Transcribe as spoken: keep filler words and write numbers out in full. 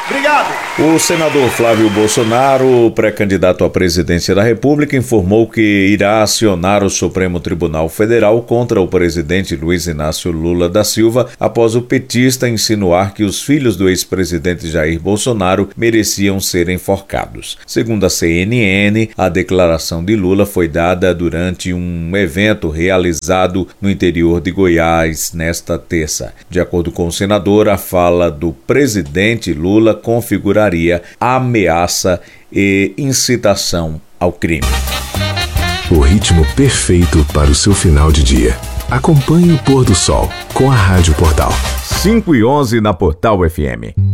Obrigado. O senador Flávio Bolsonaro, pré-candidato à presidência da República, informou que irá acionar o Supremo Tribunal Federal contra o presidente Luiz Inácio Lula da Silva após o petista insinuar que os filhos do ex-presidente Jair Bolsonaro mereciam ser enforcados. Segundo a C N N, a declaração de Lula foi dada durante um evento realizado no interior de Goiás nesta terça. De acordo com o senador, a fala do presidente Lula configuraria ameaça e incitação ao crime. O ritmo perfeito para o seu final de dia. Acompanhe o pôr do sol com a Rádio Portal. cinco e onze na Portal F M.